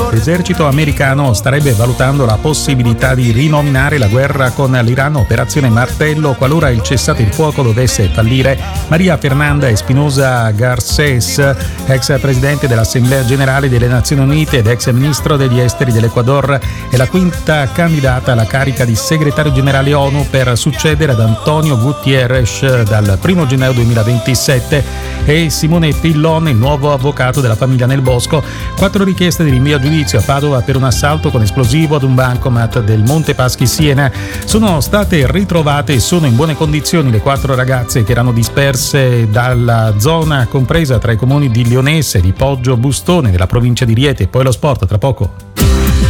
L'esercito americano starebbe valutando la possibilità di rinominare la guerra con l'Iran Operazione Martello qualora il cessate il fuoco dovesse fallire. Maria Fernanda Espinosa Garcés, ex presidente dell'Assemblea Generale delle Nazioni Unite ed ex ministro degli esteri dell'Ecuador, è la quinta candidata alla carica di segretario generale ONU per succedere ad Antonio Guterres dal 1 gennaio 2027, e Simone Pillon, il nuovo avvocato della famiglia Nel Bosco. 4 richieste di rinvio a giudizio a Padova per un assalto con esplosivo ad un bancomat del Monte Paschi Siena sono state ritrovate e sono in buone condizioni le 4 ragazze che erano disperse dalla zona compresa tra i comuni di Lionesse e di Poggio Bustone della provincia di Rieti. E poi lo sport tra poco.